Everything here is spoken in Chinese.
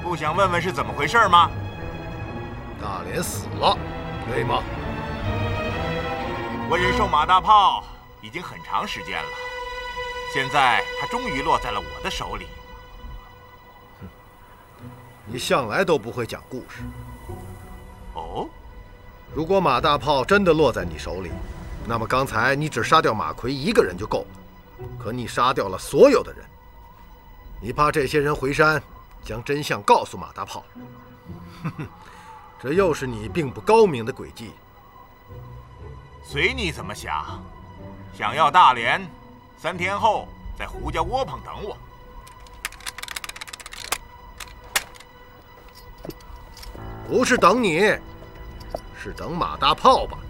不想问问是怎么回事吗？ 大连死了，对吗？ 我忍受马大炮已经很长时间了，现在他终于落在了我的手里。 你向来都不会讲故事。 哦， 如果马大炮真的落在你手里，那么刚才你只杀掉马奎一个人就够了，可你杀掉了所有的人。你怕这些人回山将真相告诉马大炮，这又是你并不高明的诡计。 随你怎么想，想要大连，3天后在胡家窝棚等我。 不是等你，是等马大炮吧？